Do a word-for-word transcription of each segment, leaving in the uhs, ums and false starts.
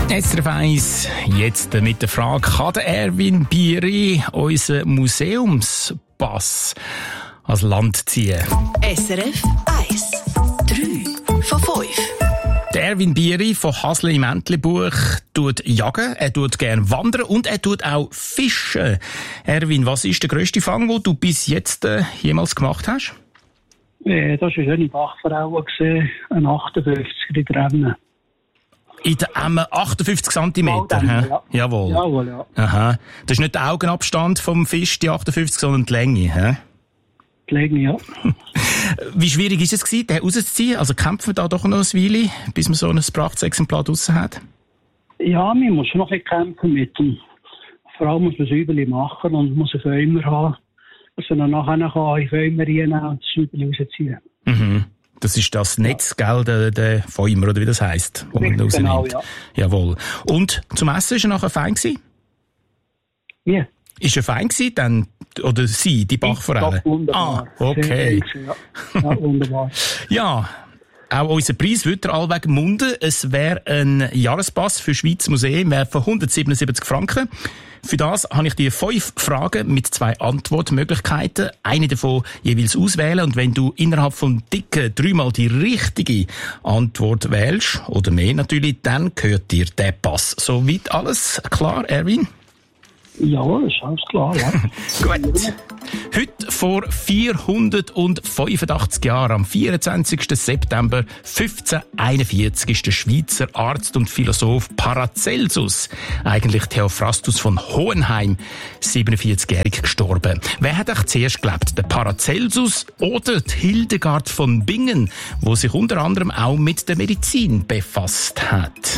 S R F eins, jetzt mit der Frage, kann der Erwin Bieri unseren Museumspass ans Land ziehen? S R F eins, drei von fünf. Der Erwin Bieri von Hasle im Entlebuch tut jagen, er tut gerne wandern und er tut auch fischen. Erwin, was ist der grösste Fang, den du bis jetzt äh, jemals gemacht hast? Ja, das war eine Bachfrau, ein achtundfünfziger Rennen. In der Emme achtundfünfzig Zentimeter, Emme, ja. Jawohl. Jawohl, ja. Aha. Das ist nicht der Augenabstand vom Fisch, die achtundfünfzig, sondern die Länge, hä? Die Länge, ja. Wie schwierig ist es gewesen, den rauszuziehen? Also kämpfen wir da doch noch ein Weile, bis man so ein Prachtexemplar draussen hat? Ja, man muss schon noch ein bisschen kämpfen mit dem. Vor allem muss man es Säubeli machen und muss einen Fäumer haben, dass man nachher in Fäumer reinnehmen und das Säubeli rausziehen. Mhm. Das ist das Netz, gell, der, der Fäumer, oder wie das heisst, wo man rausnimmt. Genau, ja. Jawohl. Und zum Essen war er nachher fein gewesen? Ja. Ist er fein gewesen, dann, oder sie, die Bachforelle? Wunderbar. Ah, okay. Sehr, ja. Ja, wunderbar. Ja. Auch unser Preis wird er allweg munden. Es wäre ein Jahrespass für Schweizer Museum, wäre von hundertsiebenundsiebzig Franken. Für das habe ich dir fünf Fragen mit zwei Antwortmöglichkeiten. Eine davon jeweils auswählen. Und wenn du innerhalb von dicken dreimal die richtige Antwort wählst, oder mehr natürlich, dann gehört dir der Pass. Soweit alles klar, Erwin? Ja, das ist alles klar, ja. Gut. Heute vor vierhundertfünfundachtzig Jahren, am vierundzwanzigsten September fünfzehnhunderteinundvierzig, ist der Schweizer Arzt und Philosoph Paracelsus, eigentlich Theophrastus von Hohenheim, siebenundvierzigjährig gestorben. Wer hat euch zuerst gelebt? Der Paracelsus oder die Hildegard von Bingen, wo sich unter anderem auch mit der Medizin befasst hat?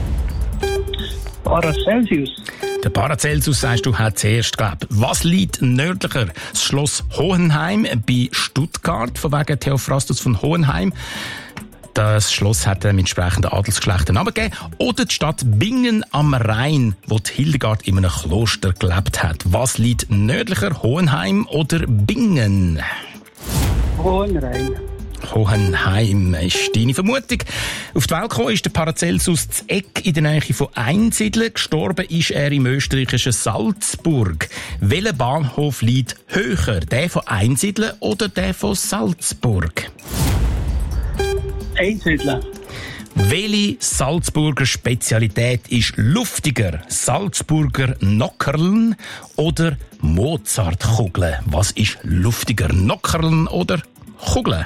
Paracelsus. Der Paracelsus, sagst du, hat zuerst gelebt. Was liegt nördlicher? Das Schloss Hohenheim bei Stuttgart, von wegen Theophrastus von Hohenheim. Das Schloss hat einem entsprechenden Adelsgeschlecht einen Namen gegeben. Oder die Stadt Bingen am Rhein, wo die Hildegard in einem Kloster gelebt hat. Was liegt nördlicher? Hohenheim oder Bingen? Hohenheim. Hohenheim ist deine Vermutung. Auf die Welt gekommen ist der Paracelsus zu Eck in der Nähe von Einsiedeln. Gestorben ist er im österreichischen Salzburg. Welcher Bahnhof liegt höher? Der von Einsiedeln oder der von Salzburg? Einsiedeln. Welche Salzburger Spezialität ist luftiger? Salzburger Nockerln oder Mozartkugeln? Was ist luftiger? Nockerln oder Kugeln?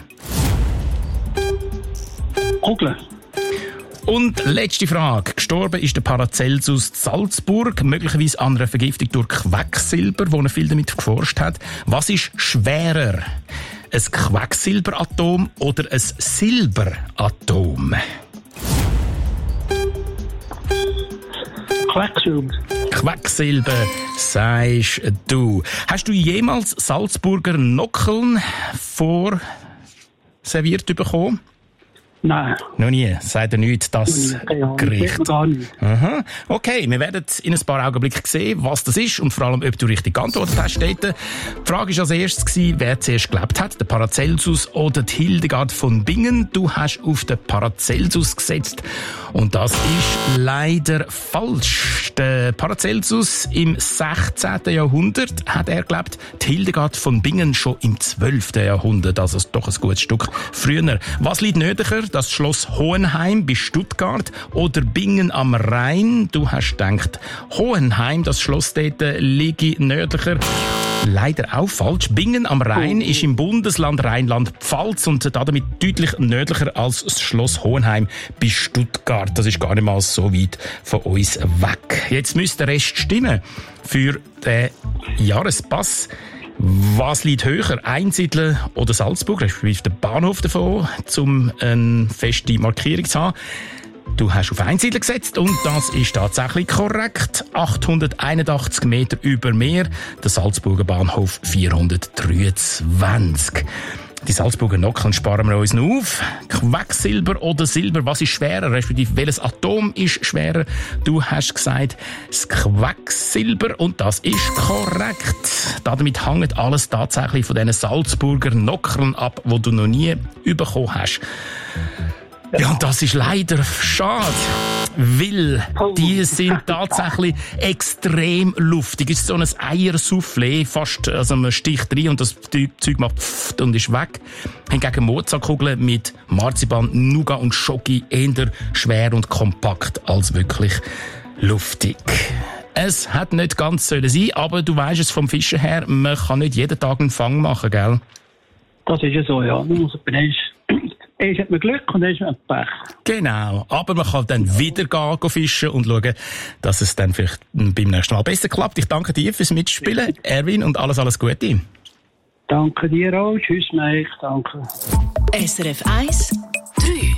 Kugeln. Und letzte Frage. Gestorben ist der Paracelsus in Salzburg, möglicherweise an einer Vergiftung durch Quecksilber, wo er viel damit geforscht hat. Was ist schwerer? Ein Quecksilberatom oder ein Silberatom? Quecksilber. Quecksilber, sagst du. Hast du jemals Salzburger Nockeln vorserviert bekommen? Nein. Noch nie. Sagt er nicht, das Gericht. Gar nicht. Aha. Okay, wir werden in ein paar Augenblicken sehen, was das ist und vor allem, ob du richtig geantwortet hast. Die Frage war als erstes, wer zuerst gelebt hat, der Paracelsus oder die Hildegard von Bingen. Du hast auf den Paracelsus gesetzt und das ist leider falsch. Der Paracelsus im sechzehnten Jahrhundert hat er gelebt, die Hildegard von Bingen schon im zwölften Jahrhundert, also doch ein gutes Stück früher. Was liegt nördlicher? Das Schloss Hohenheim bei Stuttgart oder Bingen am Rhein? Du hast gedacht, Hohenheim, das Schloss dort liege nördlicher. Leider auch falsch. Bingen am Rhein ist im Bundesland Rheinland-Pfalz und damit deutlich nördlicher als das Schloss Hohenheim bei Stuttgart. Das ist gar nicht mal so weit von uns weg. Jetzt müsste der Rest stimmen für den Jahrespass. Was liegt höher? Einsiedeln oder Salzburg? Respektive der Bahnhof davon, um eine feste Markierung zu haben. Du hast auf Einsiedeln gesetzt und das ist tatsächlich korrekt. achthunderteinundachtzig Meter über Meer. Der Salzburger Bahnhof vierhundertdreiundzwanzig. Die Salzburger Nockeln sparen wir uns noch auf. Quecksilber oder Silber, was ist schwerer? Respektive, welches Atom ist schwerer? Du hast gesagt, das Quecksilber und das ist korrekt. Damit hängt alles tatsächlich von diesen Salzburger Nockeln ab, die du noch nie bekommen hast. Ja, und das ist leider schade. weil die sind tatsächlich extrem luftig. Es ist so ein Eiersoufflé, fast, also man sticht rein und das Zeug macht pfft und ist weg. Hingegen Mozartkugeln mit Marzipan, Nougat und Schoki eher schwer und kompakt als wirklich luftig. Es hat nicht ganz sollen sein, aber du weisst es vom Fischen her, man kann nicht jeden Tag einen Fang machen, gell? Das ist ja so, ja. Man muss erst, erst hat man Glück und erst hat man Pech. Genau, aber man kann dann wieder gehen, gehen fischen und schauen, dass es dann vielleicht beim nächsten Mal besser klappt. Ich danke dir fürs Mitspielen, Erwin, und alles, alles Gute. Danke dir auch. Tschüss, Mike. Danke. S R F eins, drei.